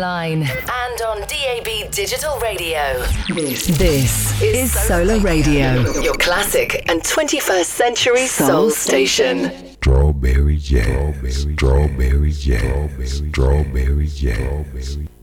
online and on DAB Digital Radio. This is Solar Radio, your classic and 21st century soul station. Strawberry jazz, strawberry jazz, strawberry jazz.